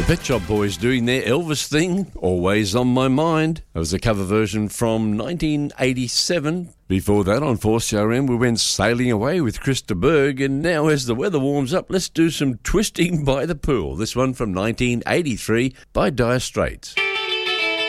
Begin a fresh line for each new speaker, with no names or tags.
Pet Shop Boys doing their Elvis thing, Always on My Mind. That was a cover version from 1987. Before that, on 4CRM, we went Sailing Away with Krista Berg. And now, as the weather warms up, let's do some Twisting by the Pool. This one from 1983 by Dire Straits.